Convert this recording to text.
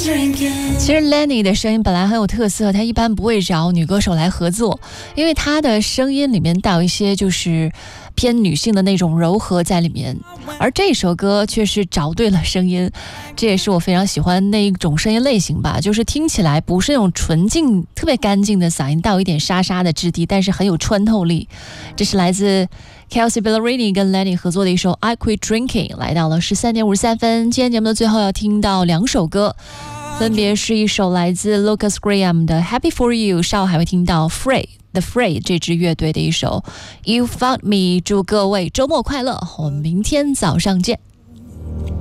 其实 Lenny 的声音本来很有特色，他一般不会找女歌手来合作，因为他的声音里面带有一些就是偏女性的那种柔和在里面，而这首歌却是找对了声音，这也是我非常喜欢那一种声音类型吧，就是听起来不是那种纯净特别干净的嗓音，带有一点沙沙的质地，但是很有穿透力。这是来自 Kelsea Ballerini 跟 Lenny 合作的一首 I Quit Drinking， 来到了13:53。今天节目的最后要听到2首歌，分别是一首来自 Lucas Graham 的 Happy For You， 稍后还会听到 The Fray 这支乐队的一首 You Found Me。 祝各位周末快乐，我们明天早上见。